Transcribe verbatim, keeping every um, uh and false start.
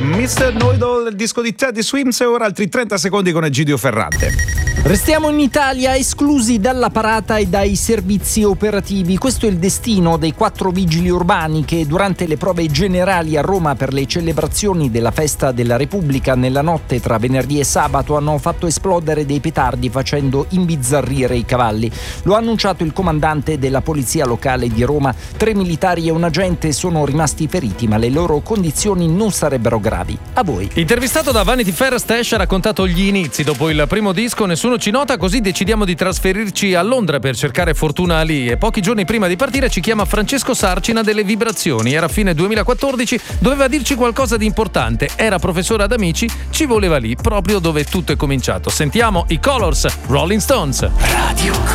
mister Noidol, il disco di Teddy Swims, e ora altri trenta secondi con Egidio Ferrante. Restiamo in Italia, esclusi dalla parata e dai servizi operativi. Questo è il destino dei quattro vigili urbani che durante le prove generali a Roma per le celebrazioni della festa della Repubblica nella notte tra venerdì e sabato hanno fatto esplodere dei petardi facendo imbizzarrire i cavalli. Lo ha annunciato il comandante della polizia locale di Roma. Tre militari e un agente sono rimasti feriti, ma le loro condizioni non sarebbero gravi. A voi. Intervistato da Vanity Fair, Stash ha raccontato gli inizi. Dopo il primo disco nessuno ci nota, così decidiamo di trasferirci a Londra per cercare fortuna lì, e pochi giorni prima di partire ci chiama Francesco Sarcina delle Vibrazioni. Era fine duemilaquattordici, doveva dirci qualcosa di importante, era professore ad Amici, ci voleva lì, proprio dove tutto è cominciato. Sentiamo i Colors, Rolling Stones. Radio